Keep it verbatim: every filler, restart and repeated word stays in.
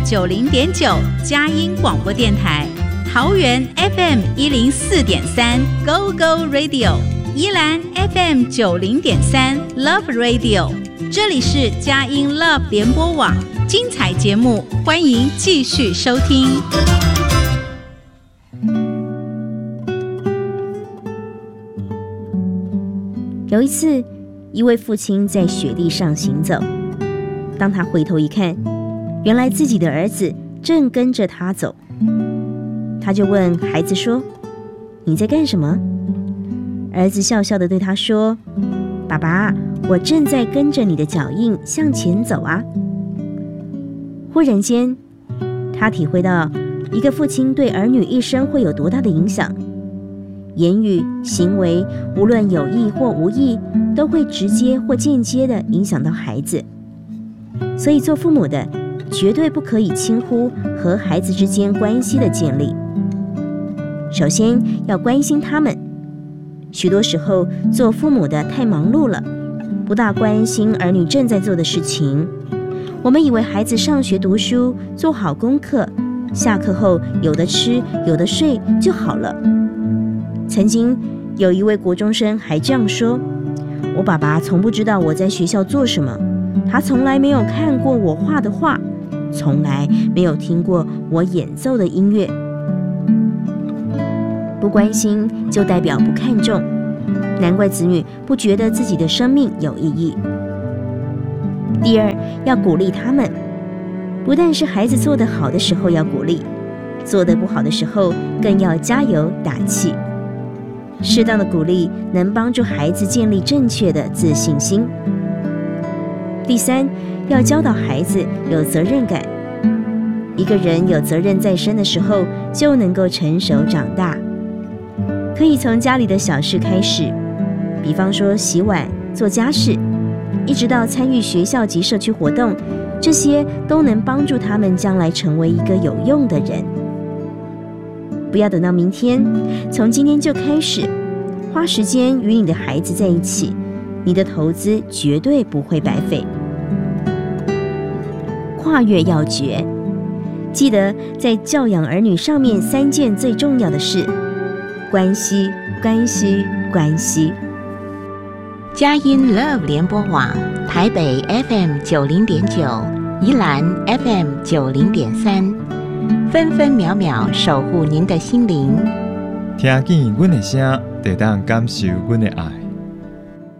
九零点九佳音广播电台，桃园 F M 一零四点三 Go Go Radio， 宜兰 F M 九零点三 Love Radio， 这里是佳音 Love 联播网，精彩节目欢迎继续收听。 有一次，一位父亲在雪地上行走，当他回头一看，原来自己的儿子正跟着他走。他就问孩子说：“你在干什么？”儿子笑笑地对他说：“爸爸，我正在跟着你的脚印向前走啊。”忽然间，他体会到一个父亲对儿女一生会有多大的影响。言语、行为，无论有意或无意，都会直接或间接地影响到孩子。所以做父母的绝对不可以轻忽和孩子之间关系的建立。首先要关心他们。许多时候做父母的太忙碌了，不大关心儿女正在做的事情。我们以为孩子上学读书，做好功课，下课后有的吃有的睡就好了。曾经有一位国中生还这样说：“我爸爸从不知道我在学校做什么，他从来没有看过我画的画，从来没有听过我演奏的音乐。”不关心就代表不看重，难怪子女不觉得自己的生命有意义。第二，要鼓励他们，不但是孩子做得好的时候要鼓励，做得不好的时候更要加油打气。适当的鼓励能帮助孩子建立正确的自信心。第三，要教导孩子有责任感。一个人有责任在身的时候，就能够成熟长大。可以从家里的小事开始，比方说洗碗、做家事，一直到参与学校及社区活动，这些都能帮助他们将来成为一个有用的人。不要等到明天，从今天就开始，花时间与你的孩子在一起，你的投资绝对不会白费。跨越要诀，记得在教养儿女上面三件最重要的事：关系，关系，关系。 佳音 Love 联播网，台北 F M 九零点九，宜兰 F M 九零点三，分分秒秒守护您的心灵。 听见阮的声，就当感受阮的爱。